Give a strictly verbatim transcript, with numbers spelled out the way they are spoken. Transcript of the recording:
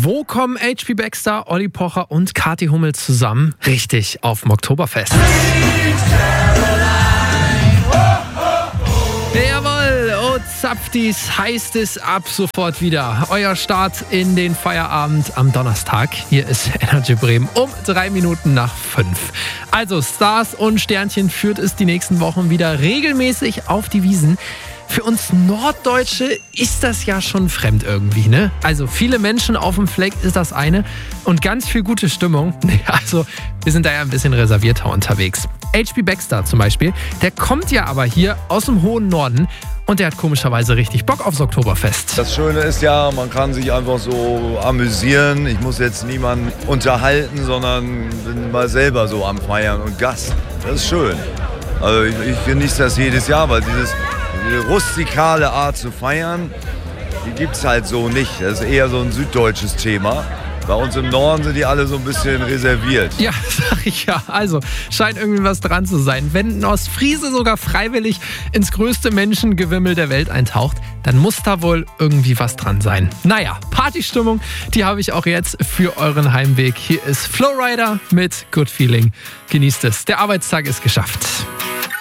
Wo kommen H P Baxter, Olli Pocher und Kathi Hummel zusammen? Richtig, auf dem Oktoberfest. Jawohl, oh Zapftis, heißt es ab sofort wieder. Euer Start in den Feierabend am Donnerstag. Hier ist Energy Bremen um drei Minuten nach fünf. Also Stars und Sternchen führt es die nächsten Wochen wieder regelmäßig auf die Wiesen. Für uns Norddeutsche ist das ja schon fremd irgendwie, ne? Also viele Menschen auf dem Fleck ist das eine und ganz viel gute Stimmung. Also wir sind da ja ein bisschen reservierter unterwegs. H P Baxter zum Beispiel, der kommt ja aber hier aus dem hohen Norden und der hat komischerweise richtig Bock aufs Oktoberfest. Das Schöne ist ja, man kann sich einfach so amüsieren. Ich muss jetzt niemanden unterhalten, sondern bin mal selber so am Feiern und Gast. Das ist schön. Also ich, ich genieße das jedes Jahr, weil dieses diese rustikale Art zu feiern, die gibt es halt so nicht. Das ist eher so ein süddeutsches Thema. Bei uns im Norden sind die alle so ein bisschen reserviert. Ja, sag ich ja. Also, scheint irgendwie was dran zu sein. Wenn ein Ostfriese sogar freiwillig ins größte Menschengewimmel der Welt eintaucht, dann muss da wohl irgendwie was dran sein. Naja, Partystimmung, die habe ich auch jetzt für euren Heimweg. Hier ist Flowrider mit Good Feeling. Genießt es. Der Arbeitstag ist geschafft.